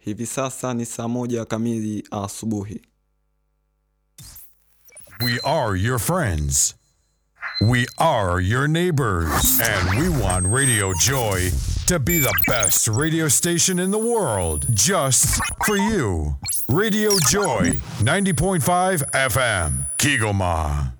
Hivi sasa ni saa 1 kamili asubuhi. We are your friends. We are your neighbors. And we want Radio Joy to be the best radio station in the world just for you. Radio Joy 90.5 FM, Kigoma.